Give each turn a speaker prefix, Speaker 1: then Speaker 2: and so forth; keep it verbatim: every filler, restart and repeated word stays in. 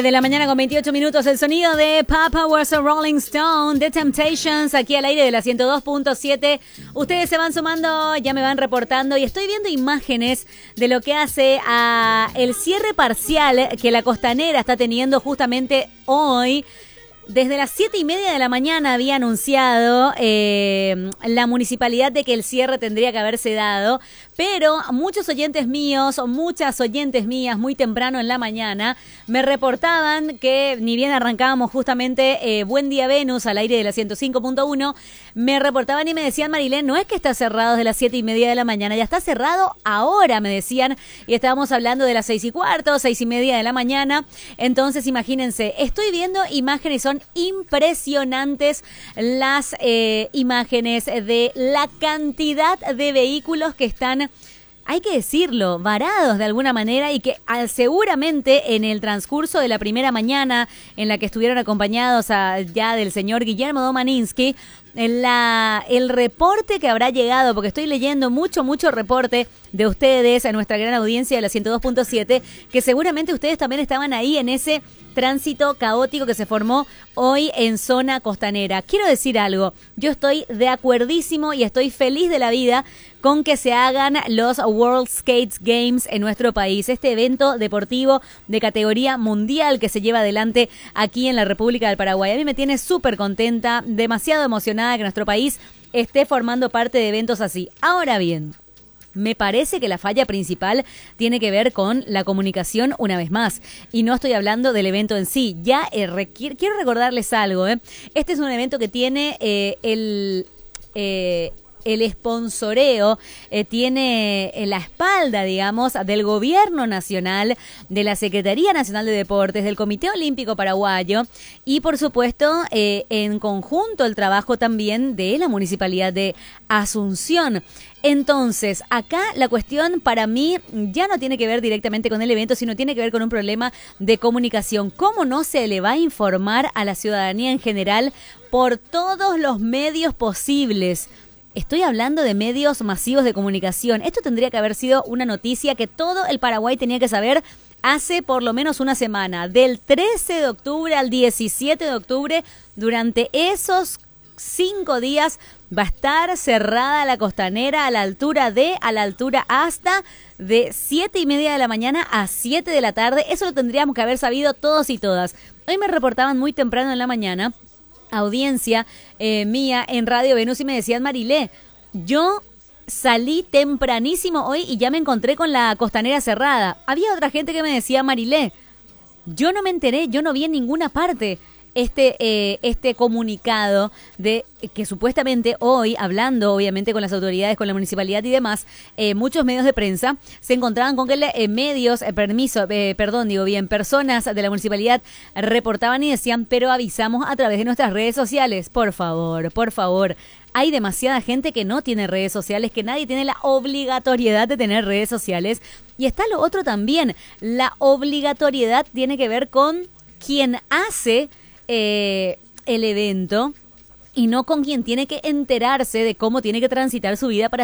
Speaker 1: nueve de la mañana con veintiocho minutos, el sonido de Papa Was a Rolling Stone, The Temptations, aquí al aire de la ciento dos punto siete. Ustedes se van sumando, ya me van reportando y estoy viendo imágenes de lo que hace a el cierre parcial que la Costanera está teniendo justamente hoy. Desde las siete y media de la mañana había anunciado eh, la municipalidad de que el cierre tendría que haberse dado, pero muchos oyentes míos, o muchas oyentes mías, muy temprano en la mañana, me reportaban que ni bien arrancábamos justamente eh, Buen Día Venus al aire de la ciento cinco punto uno, me reportaban y me decían, Marilén, no es que está cerrado desde las siete y media de la mañana, ya está cerrado ahora, me decían, y estábamos hablando de las seis y cuarto, seis y media de la mañana. Entonces, imagínense, estoy viendo imágenes, son impresionantes las eh, imágenes de la cantidad de vehículos que están, hay que decirlo, varados de alguna manera y que al, seguramente en el transcurso de la primera mañana en la que estuvieron acompañados a, ya del señor Guillermo Domaninsky, La, el reporte que habrá llegado, porque estoy leyendo mucho, mucho reporte de ustedes, a nuestra gran audiencia de la ciento dos punto siete, que seguramente ustedes también estaban ahí en ese tránsito caótico que se formó hoy en zona costanera. Quiero decir algo, yo estoy de acuerdísimo y estoy feliz de la vida con que se hagan los World Skates Games en nuestro país, este evento deportivo de categoría mundial que se lleva adelante aquí en la República del Paraguay. A mí me tiene súper contenta, demasiado emocionada que nuestro país esté formando parte de eventos así. Ahora bien, me parece que la falla principal tiene que ver con la comunicación una vez más. Y no estoy hablando del evento en sí. Ya eh, requiere, quiero recordarles algo. ¿eh? Este es un evento que tiene eh, el... Eh, el sponsoreo, eh, tiene en la espalda, digamos, del Gobierno Nacional, de la Secretaría Nacional de Deportes, del Comité Olímpico Paraguayo y, por supuesto, eh, en conjunto el trabajo también de la Municipalidad de Asunción. Entonces, acá la cuestión para mí ya no tiene que ver directamente con el evento, sino tiene que ver con un problema de comunicación. ¿Cómo no se le va a informar a la ciudadanía en general por todos los medios posibles? Estoy hablando de medios masivos de comunicación. Esto tendría que haber sido una noticia que todo el Paraguay tenía que saber hace por lo menos una semana. Del trece de octubre al diecisiete de octubre, durante esos cinco días, va a estar cerrada la costanera a la altura de, a la altura hasta de siete y media de la mañana a siete de la tarde. Eso lo tendríamos que haber sabido todos y todas. Hoy me reportaban muy temprano en la mañana, audiencia eh, mía en Radio Venus, y me decían, Marilé, yo salí tempranísimo hoy y ya me encontré con la costanera cerrada. Había otra gente que me decía, Marilé, yo no me enteré, yo no vi en ninguna parte este eh, este comunicado de que supuestamente hoy, hablando obviamente con las autoridades, con la municipalidad y demás, eh, muchos medios de prensa se encontraban con que eh, medios, eh, permiso, eh, perdón, digo bien, personas de la municipalidad reportaban y decían, pero avisamos a través de nuestras redes sociales. Por favor, por favor. Hay demasiada gente que no tiene redes sociales, que nadie tiene la obligatoriedad de tener redes sociales. Y está lo otro también, la obligatoriedad tiene que ver con quien hace Eh, el evento y no con quien tiene que enterarse de cómo tiene que transitar su vida para